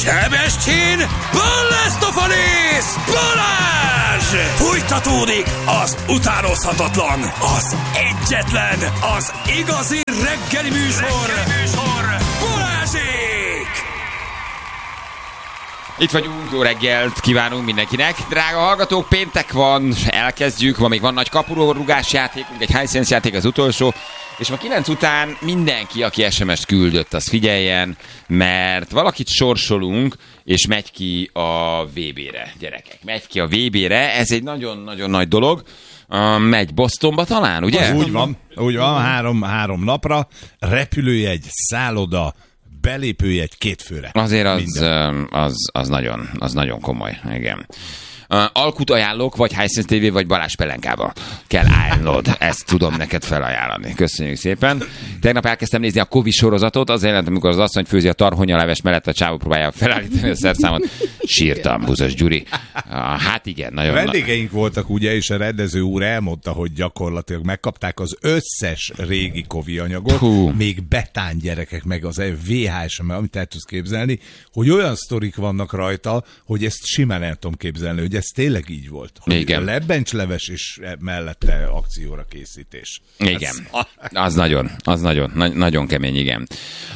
Sebestyén, Balázs! Balázs! Fújtatódik az utánozhatatlan, az egyetlen, az igazi reggeli műsor, Balázsék! Itt vagyunk, jó reggelt kívánunk mindenkinek. Drága hallgatók, péntek van, elkezdjük, ma még van nagy kapurórugás játékunk, egy Hisense játék az utolsó, és ma 9 után mindenki, aki SMS-t küldött, az figyeljen, mert valakit sorsolunk, és megy ki a VB-re, gyerekek. Megy ki a VB-re, ez egy nagyon-nagyon nagy dolog. Megy Bostonba talán, ugye? Úgy van, három napra, repülőjegy, szálloda, belépőjegy 2 főre. Azért az nagyon komoly, igen. Alkut ajánlok, vagy Hisense TV, vagy Balázs Pelenkába kell állnod. Ezt tudom neked felajánlani. Köszönjük szépen. Tegnap elkezdtem nézni a Covid sorozatot, az jelent, amikor az asszony főzi a tarhonyaleves mellett, a csávó próbálja felállítani a szerszámot. Sírtam, Buzos Gyuri. Hát igen, nagyon. Vendégeink voltak ugye, és a rendező úr elmondta, hogy gyakorlatilag megkapták az összes régi Covid anyagot, még betán gyerekek, meg az VHS, amit el tudsz képzelni, hogy olyan sztorik vannak rajta, hogy ezt simán el tudom képzelni, hogy ez tényleg így volt. Hogy igen. A lebbencsleves és mellette akcióra készítés. Igen. Az nagyon kemény, igen.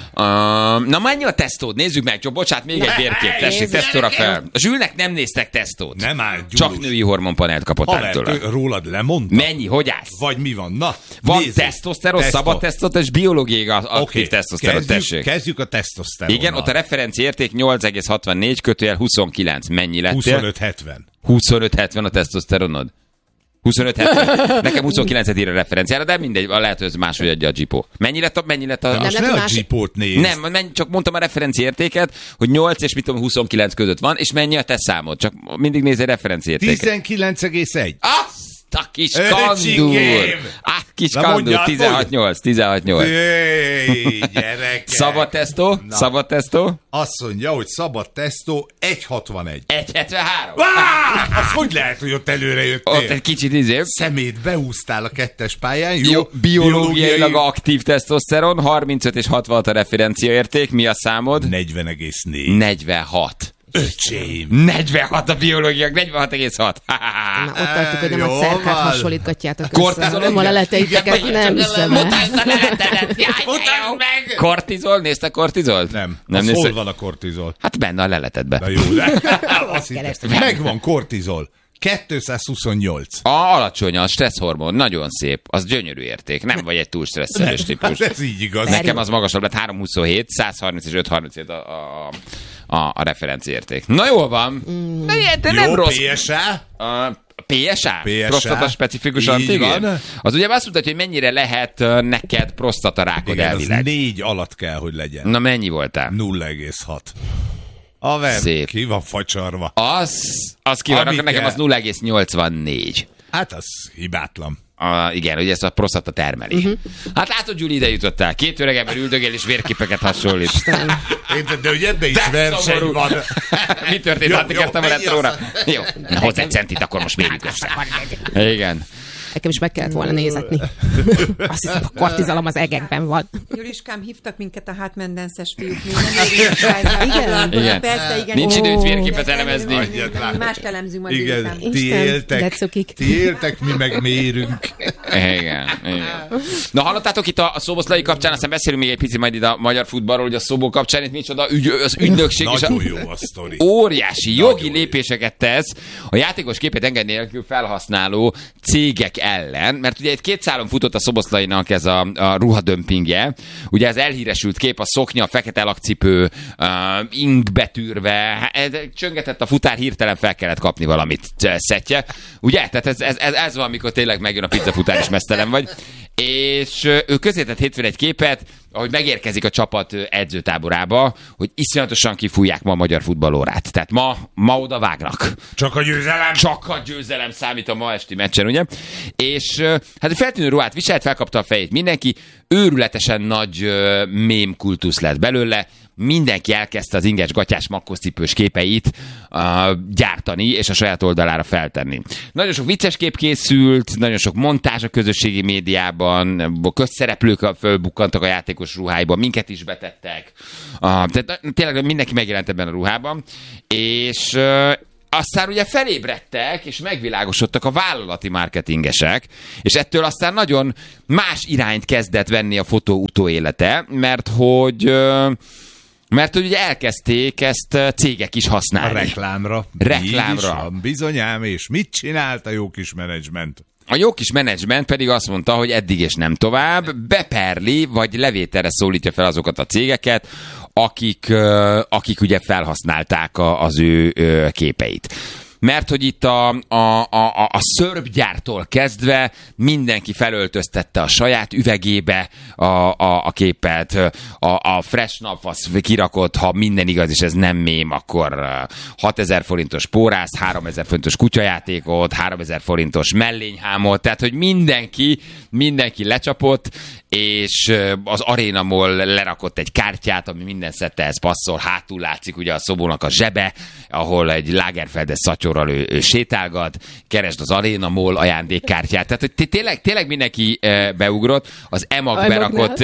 Na mennyi a tesztód? Nézzük meg, csak bocsánat, még egy vérkép, tessék, tesztóra fel. A Zsülnek nem néztek tesztót. Nem áll, Gyulus. Csak női hormonpanelt kapott tőle. Rólad lemondta? Mennyi, hogy állsz? Vagy mi van? Na, van tesztoszteron, szabad tesztoszteron és biológiai aktív tesztoszteron, tessék. Kezdjük a tesztoszteronnal. Igen, ott a referencia érték 8,64 / 29. Mennyi lettél? 25,70. 25,70 a tesztoszteronod? 25,70. Nekem 29-et ír a referenciára, de mindegy, lehet, hogy ez máshogy adja a Gipó. Mennyi lett a... Most ne a Gipót nézd. Nem, csak mondtam a referencia értéket, hogy 8 és 29 között van, és mennyi a te számod. Csak mindig nézz egy referencia értéket. 19,1. A kis kandúr! Kis kandúr, 16,8. Gyereke! Szabad tesztó? Szabad tesztó? Azt mondja, hogy szabad tesztó 1,61. 1,73. Az hogy lehet, hogy ott előre jöttél? Ott egy kicsit izébb. Szemét beúsztál a 2-es pályán. Jó, biológiailag aktív tesztoszteron, 35 és 66 a referencia érték. Mi a számod? 40,4. 46. Öcsém. 46 a biológiak, 46,6. Na, ott tartjuk, hogy nem a cerkát hasonlítgatjátok Kortizol, nem a leleteiteket, nem hiszem el. Mutasd a leletedet, mutasd meg! Kortizol? Nézte kortizolt? Nem. Nem hol van a kortizol? Hát benne a leletetben. Na jó, de megvan kortizol. 228. Alacsony a stresszhormon, nagyon szép, az gyönyörű érték, nem vagy egy túl stresszelős típus. Ez így igaz. Nekem az magasabb lett, 3,27, 130 és 5,37 a referencia érték. Na jól van. De nem jó, rossz. PSA? PSA? Prostata specifikus antigén? Az ugye azt mutatja, hogy mennyire lehet neked prostatarákod elvileg. Az 4 alatt kell, hogy legyen. Na mennyi voltál? 0,6. Haver, szép. Ki van facsarva? Az ki van, nekem az 0,84. Hát az hibátlan. Igen, ugye ezt a prostata termeli. Hát látod, Gyuri, ide jutottál. 2 öregember üldögél és vérképeket hasonlít. De ugye ebben is verseny van. Mi történt? Átkertem a retróra. Jó, hozzá egy centit, akkor most mérjük össze. Igen. Nekem is meg kellett volna nézetni. Azt hiszem, a kortizalom az egekben van. Juliskám, hívtak minket a hátmendenszes fiúk, még nem érjük rá. Igen. Persze, igen. Nincs időt vérképet elemezni. Mást elemzünk majd igen, délután. ti éltek, mi meg mérünk. Igen. Na hallottátok itt a szoboszlai kapcsán, aztán beszélünk még egy picit majd itt a magyar futballról, hogy a Szobó kapcsán itt micsoda az ügynökség. Nagyon jó a sztori. Óriási jogi lépéseket tesz a játékos képét engedni nélkül felhasználó cégek ellen, mert ugye egy 2 szálon futott a Szoboszlainak ez a ruhadömpingje. Ugye ez elhíresült kép, a szoknya, a fekete lakcipő, ing betűrve, csöngetett a futár, hirtelen fel kellett kapni valamit szettje. Ugye? Tehát ez van, amikor tényleg megjön a pizzafutár és meztelen vagy. És ő közzétett hétfőn egy képet, ahogy megérkezik a csapat edzőtáborába, hogy iszonyatosan kifújják ma a magyar futballórát. Tehát ma oda vágnak. Csak a győzelem? Csak a győzelem számít a ma esti meccsen, ugye? És hát feltűnő ruhát viselt, felkapta a fejét mindenki, őrületesen nagy mém kultusz lett belőle, mindenki elkezdte az inges gatyás makkócipős képeit gyártani, és a saját oldalára feltenni. Nagyon sok vicces kép készült, nagyon sok montázs a közösségi médiában, közszereplők fölbukkantak a játékos ruháiban, minket is betettek. Tehát tényleg mindenki megjelent ebben a ruhában, és aztán ugye felébredtek, és megvilágosodtak a vállalati marketingesek, és ettől aztán nagyon más irányt kezdett venni a fotó utóélete, mert hogy ugye elkezdték ezt cégek is használni. A reklámra. Bizonyám, és mit csinált a jó kis menedzsment? A jó kis menedzsment pedig azt mondta, hogy eddig és nem tovább, beperli, vagy levételre szólítja fel azokat a cégeket, akik ugye felhasználták az ő képeit. Mert hogy itt a szörpgyártól kezdve mindenki felöltöztette a saját üvegébe a képet, a Fresh Nap az kirakott, ha minden igaz, és ez nem mém, akkor 6000 forintos pórász, 3000 forintos kutyajátékot, 3000 forintos mellényhámot, tehát hogy mindenki lecsapott, és az Arena Mall lerakott egy kártyát, ami minden szettehez passzol, hátul látszik ugye a szobónak a zsebe, ahol egy Lagerfeldes szatyorral ő sétálgat, keresd az Arena Mall ajándékkártyát, tehát hogy tényleg mindenki beugrott, az EMAG berakott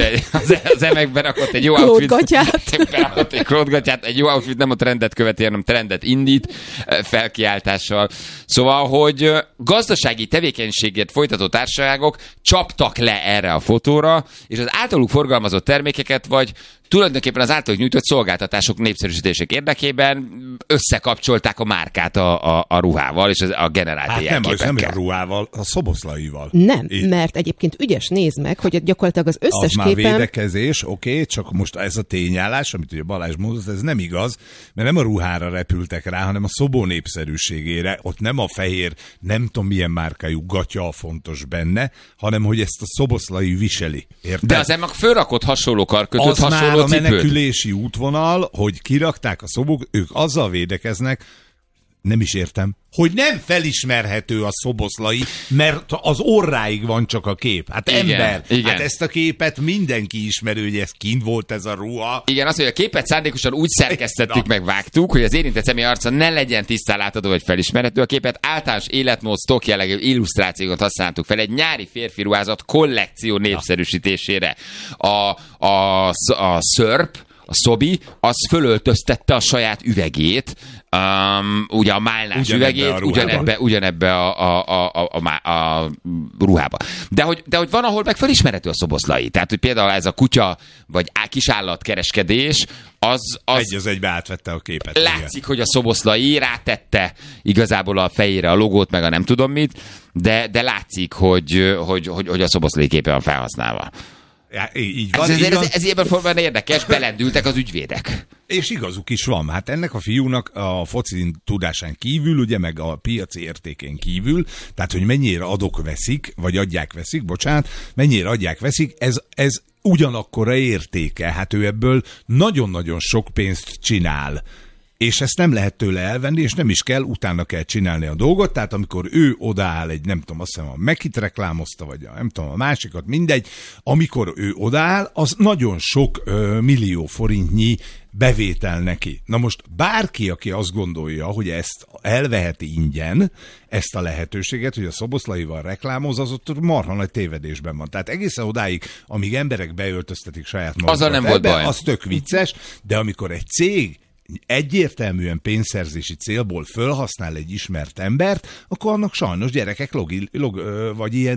egy jó outfit, berakott egy klótgatyát, egy jó outfit nem a trendet követi, hanem trendet indít felkiáltással. Szóval, hogy gazdasági tevékenységét folytató társaságok csaptak le erre a fotóra, és az általuk forgalmazott termékeket, vagy tulajdonképpen az általuk nyújtott szolgáltatások népszerűsítések érdekében összekapcsolták a márkát a ruhával, és a generált jelképekkel. Nem a ruhával, a szoboszlaival. Nem, mert egyébként ügyes, nézd meg, hogy gyakorlatilag az összes az képen... már védekezés, oké, csak most ez a tényállás, amit ugye Balázs mondott, ez nem igaz, mert nem a ruhára repültek rá, hanem a szobó népszerűségére. Ott nem a fehér, nem tudom milyen márkájú gatya a fontos benne, hanem hogy ezt a szoboszlai viseli. Érted? De az emag fölrakott hasonló karkötőt, az hasonló már a cipőt. menekülési útvonal, hogy kirakták a szobók, ők azzal védekeznek, nem is értem, hogy nem felismerhető a szoboszlai, mert az orráig van csak a kép. Hát igen, ember, igen. Hát ezt a képet mindenki ismerő, hogy ez kint volt ez a ruha. Igen, az, hogy a képet szándékosan úgy szerkesztettük, meg vágtuk, hogy az érintett személy arca ne legyen tisztán látható vagy felismerhető. A képet általános életmód, sztok jellegű illusztrációkat használtuk fel egy nyári férfi ruházat kollekció népszerűsítésére. A szörp, a Szobi, az fölöltöztette a saját üvegét, ugye a málnás üvegét, ugyanebbe a ruhába. De hogy van, ahol meg felismerhető a szoboszlai. Tehát, hogy például ez a kutya, vagy kisállatkereskedés, az egy az egybe átvette a képet. Látszik, igen. hogy a szoboszlai rátette igazából a fejére a logót, meg a nem tudom mit, de látszik, hogy a szoboszlai képe van felhasználva. Ja, így van, ez ilyen formában érdekes, belendültek az ügyvédek. És igazuk is van. Hát ennek a fiúnak a foci tudásán kívül, ugye meg a piaci értékén kívül, tehát hogy mennyire adják-veszik, mennyire adják-veszik, ez ugyanakkora értéke. Hát ő ebből nagyon-nagyon sok pénzt csinál. És ezt nem lehet tőle elvenni, és nem is kell, utána kell csinálni a dolgot, tehát amikor ő odaáll egy, nem tudom, azt hiszem a Mekit reklámozta, vagy nem tudom, a másikat, mindegy, amikor ő odaáll, az nagyon sok millió forintnyi bevétel neki. Na most bárki, aki azt gondolja, hogy ezt elveheti ingyen, ezt a lehetőséget, hogy a szoboszlaival reklámoz, az ott marha nagy tévedésben van. Tehát egészen odáig, amíg emberek beöltöztetik saját magukat, azzal nem volt baj. Az tök vicces, de amikor egy cég egyértelműen pénzszerzési célból fölhasznál egy ismert embert, akkor annak sajnos gyerekek vagy ilyen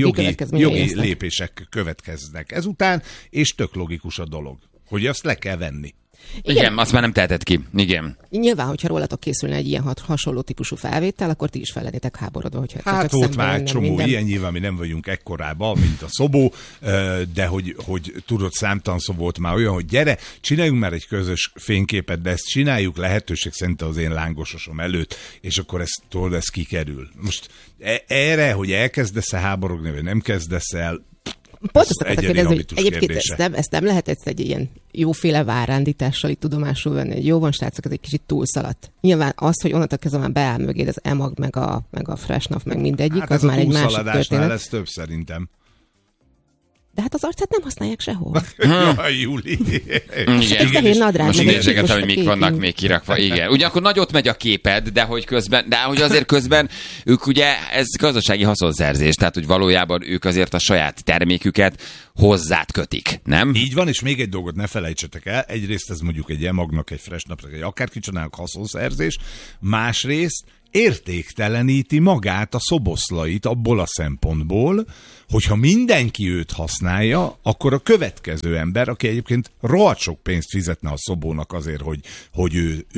jogi lépések következnek ezután, és tök logikus a dolog, hogy azt le kell venni. Igen, azt már nem teheted ki. Igen. Nyilván, hogyha rólatok készülne egy ilyen hasonló típusú felvétel, akkor ti is fel lennétek háborodva, hogyha hát ott már egy csomó ilyen, nyilván mi nem vagyunk ekkorában, mint a Szobó, de hogy tudod, számtalan szó volt már olyan, hogy gyere, csináljunk már egy közös fényképet, de ezt csináljuk lehetőség szerint az én lángososom előtt, és akkor ez kikerül. Most erre, hogy elkezdesz-e háborogni, vagy nem kezdesz el, pont azt akartak kérdezni, hogy egyébként ezt nem lehet egy ilyen jóféle várándítással itt tudomásul venni, hogy jó van, srácok, ez egy kicsit túlszaladt. Nyilván az, hogy onnantól kezdve már beáll mögéd az EMAG, meg a Fresh Nap, meg mindegyik, hát az már egy másik történet. Ez több szerintem. De hát az arcát nem használják sehol. Jaj, Júli. Igen. Most nézsegetem, hogy mik vannak még kirakva. Igen. Ugyanakkor nagyot megy a képed, de hogy azért közben ők ugye, ez gazdasági haszonszerzés, tehát hogy valójában ők azért a saját terméküket hozzád kötik, nem? Így van, és még egy dolgot ne felejtsetek el. Egyrészt ez mondjuk egy Emagnak, egy Freshnapnak, egy akárkicsonának haszonszerzés. Másrészt értékteleníti magát a szoboszlait abból a szempontból, hogyha mindenki őt használja, akkor a következő ember, aki egyébként rohadt sok pénzt fizetne a szobónak azért, hogy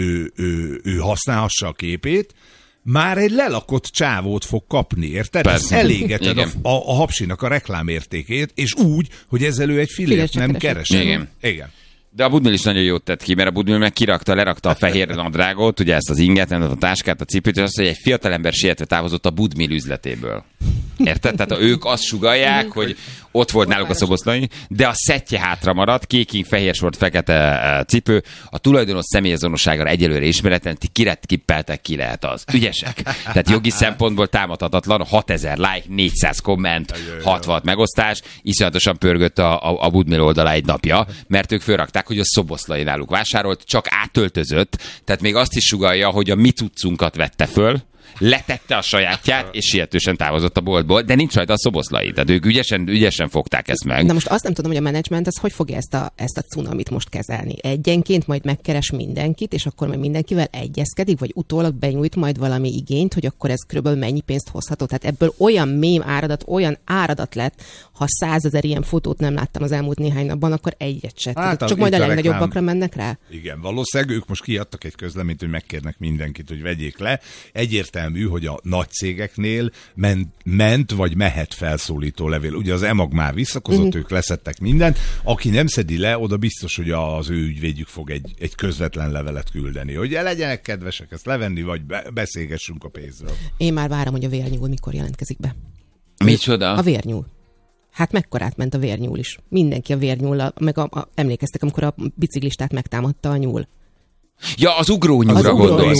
ő használhassa a képét, már egy lelakott csávót fog kapni, érted? Elégeted a hapsinak a reklámértékét, és úgy, hogy ezzel ő egy filért nem keresel. Igen. De a Budmil is nagyon jót tett ki, mert a Budmil meg lerakta a fehér nadrágot, ugye ezt az inget, a táskát, a cipőt, és azt, hogy egy fiatalember sietve távozott a Budmil üzletéből. Érted? Tehát ők azt sugallják, hogy ott volt náluk a szoboszlai, de a szettje hátra maradt, kéking, fehér sort, fekete cipő, a tulajdonos személyazonosságára egyelőre ismeretlen, kippeltek, ki lehet az. Ügyesek. Tehát jogi szempontból támadhatatlan, 6000 like, 400 komment, 60 megosztás, iszonyatosan pörgött a Budmil oldalá egy napja, mert ők fölrakták, hogy a szoboszlai náluk vásárolt, csak átöltözött, tehát még azt is sugallja, hogy a mi cuccunkat vette föl, letette a sajátját, és sietősen távozott a boltból, de nincs rajta a szoboszlai. Tehát ők ügyesen fogták ezt meg. Na most azt nem tudom, hogy a menedzsment az hogy fogja ezt a cunamit most kezelni. Egyenként majd megkeres mindenkit, és akkor majd mindenkivel egyezkedik, vagy utólag benyújt majd valami igényt, hogy akkor ez körülbelül mennyi pénzt hozható. Tehát ebből olyan olyan áradat lett, ha 100 000 ilyen fotót nem láttam az elmúlt néhány napban, akkor egyet se. Hát, csak majd a legnagyobbakra mennek rá. Igen, valószínűleg ők most kiadtak egy közleményt, hogy megkérnek mindenkit, hogy vegyék le. Egyértelmű, hogy a nagy cégeknél ment vagy mehet felszólító levél. Ugye az Emag már visszakozott, ők leszettek mindent. Aki nem szedi le, oda biztos, hogy az ő ügyvédjük fog egy közvetlen levelet küldeni. Hogy legyenek kedvesek ezt levenni, vagy beszélgessünk a pénzről. Én már várom, hogy a vérnyúl mikor jelentkezik be. Micsoda? A vérnyúl. Hát mekkorát ment a vérnyúl is. Mindenki a vérnyúllal, meg emlékeztek, amikor a biciklistát megtámadta a nyúl. Ja, az ugrónyúlra gondolsz.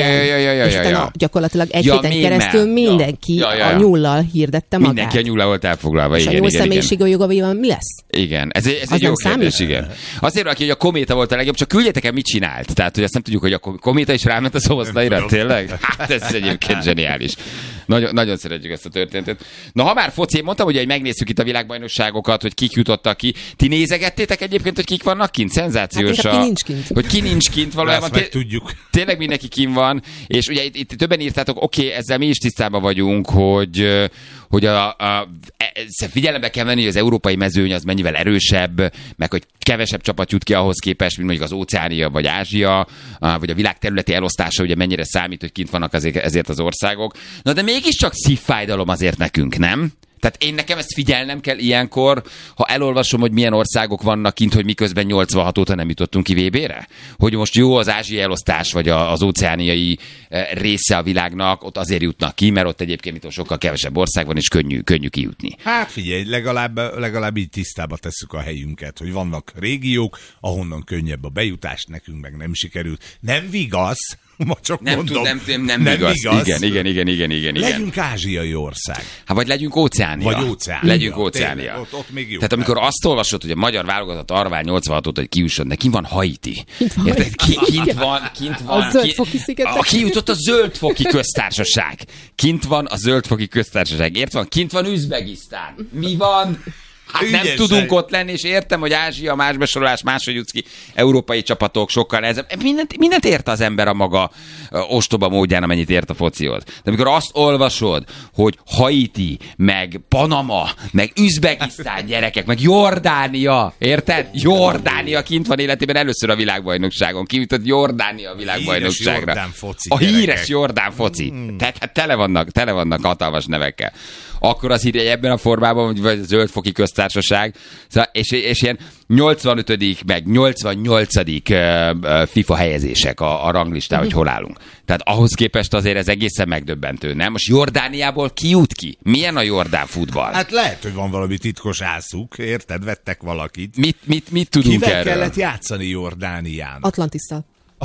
Ja. És utána gyakorlatilag egy héten keresztül mindenki a nyúllal hirdette magát. Mindenki a nyúllal volt elfoglalva. És a nyúl személyisége joga mi lesz? Igen, ez egy jó kérdés, igen. Azért aki, hogy a Kométa volt a legjobb, csak küldjetek el, mit csinált. Tehát, hogy azt nem tudjuk, hogy a Kométa is ráment a szoboszlaira, tényleg? Hát ez egyébként zseniális. Nagyon szeretjük ezt a történetet. Na, ha már foci, mondtam, hogy megnézzük itt a világbajnokságokat, hogy kik jutottak ki. Ti nézegettétek egyébként, hogy kik vannak kint? Szenzációs. Hát, ki nincs kint. Hogy ki nincs kint valójában. Tudjuk. Tényleg mindenki kint van, és ugye itt többen írtátok, oké, ezzel mi is tisztában vagyunk, hogy figyelembe kell venni, hogy az európai mezőny az mennyivel erősebb, meg hogy kevesebb csapat jut ki ahhoz képest, mint mondjuk az Óceánia vagy Ázsia, vagy a világ területi elosztása, ugye mennyire számít, hogy kint vannak ezért az országok. Na de mégiscsak szívfájdalom azért nekünk, nem? Tehát nekem ezt figyelnem kell ilyenkor, ha elolvasom, hogy milyen országok vannak kint, hogy miközben 86 óta nem jutottunk ki VB-re? Hogy most jó az ázsiai elosztás, vagy az óceániai része a világnak, ott azért jutnak ki, mert ott egyébként sokkal kevesebb ország van, és könnyű kijutni. Hát figyelj, legalább így tisztába tesszük a helyünket, hogy vannak régiók, ahonnan könnyebb a bejutás, nekünk meg nem sikerült. Nem vigasz, ma csak nem mondom. Nem igaz. Igen. Legyünk ázsiai ország. Hát vagy legyünk Óceánia. Legyünk Óceánia. Ott még jó. Tehát amikor azt olvasod, hogy a magyar válogatott arra vár 86 óta, hogy kijusson, de kint van Haiti. Kint van. A Zöldfoki szigetek. Kijutott a Zöldfoki köztársaság. Kint van a Zöldfoki köztársaság. Érted? Kint van Üzbegisztán. Mi van? Hát nem tudunk ott lenni, és értem, hogy Ázsia, más besorolás, máshogy jutsz ki, európai csapatok sokkal nehezebb. Mindent ért az ember a maga ostoba módján, amennyit ért a focihoz. De amikor azt olvasod, hogy Haiti, meg Panama, meg Üzbegisztán gyerekek, meg Jordánia, érted? Jordánia kint van életében először a világbajnokságon. Kijutott Jordánia a világbajnokságra. A híres Jordán foci. Tehát hát tele vannak hatalmas nevekkel. Akkor az hír, ebben a formában, vagy a Zöldfoki köztársaság, szóval, és ilyen 85. meg 88. FIFA helyezések a ranglistán, hogy hol állunk. Tehát ahhoz képest azért ez egészen megdöbbentő, nem? Most Jordániából ki jut ki? Milyen a jordán futball? Hát lehet, hogy van valami titkos ászuk, érted? Vettek valakit. Mit tudunk Kivel erről? kellett játszani Jordánián? Atlantisszal.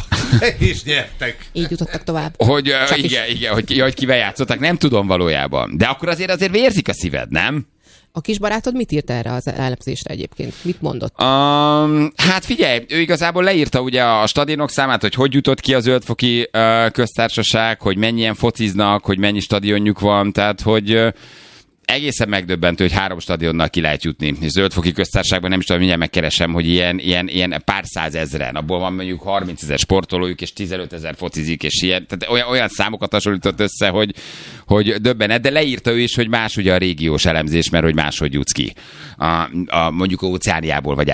És nyertek. Így jutottak tovább. Hogy igen, hogy kivel játszottak, nem tudom valójában. De akkor azért vérzik a szíved, nem? A kis barátod mit írt erre az elemzésre egyébként? Mit mondott? Hát figyelj, ő igazából leírta ugye a stadionok számát, hogy jutott ki a Zöldfoki köztársaság, hogy mennyien fociznak, hogy mennyi stadionjuk van, tehát hogy egészen megdöbbentő, hogy 3 stadionnal ki lehet jutni. És Zöldfoki köztársaságban nem is tudom, mindjárt megkeresem, hogy ilyen pár százezren. Abból van mondjuk 30 000 sportolójuk, és 15 000 focizik, és ilyen. Tehát olyan számokat hasonlított össze, hogy döbbenet, de leírta ő is, hogy más ugye a régiós elemzés, mert hogy máshogy jutsz ki. Mondjuk Óceániából vagy